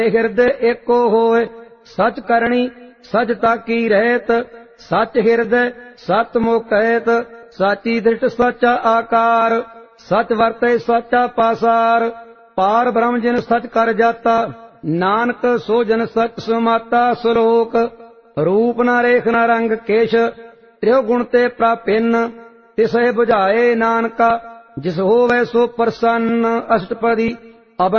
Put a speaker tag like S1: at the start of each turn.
S1: ਹਿਰਦੈ ਏਕੋ ਹੋਏ, ਸਚ ਕਰਣੀ ਸਚ ਤਾਕੀ ਰਹਿਤ। ਸਚ ਹਿਰਦੈ ਸਤ ਮੁਖ ਕਹਿਤ, ਸਾਚੀ ਦ੍ਰਿਸ਼ਟ ਸਾਚਾ ਆਕਾਰ। ਸਚ ਵਰਤੈ ਸਾਚਾ ਪਾਸਾਰ, ਪਾਰ ਬ੍ਰਹਮ ਜਿਨ ਸਚ ਕਰ ਜਾਤਾ। ਨਾਨਕ ਸੋ ਜਨ ਸਚ ਸਮਾਤਾ। ਸਲੋਕ ਰੂਪ ਨਾ ਰੇਖ ਨਾ ਰੰਗ ਕੇਸ਼, ਤ੍ਰਿਉ ਗੁਣ ਤੇ ਪ੍ਰਾਪਿਨ। ਤਿਸਹਿ ਬੁਝਾਏ ਨਾਨਕਾ, ਜਿਸ ਹੋਵੈ ਸੋ ਪ੍ਰਸੰਨ। ਅਸ਼ਟਪਦੀ।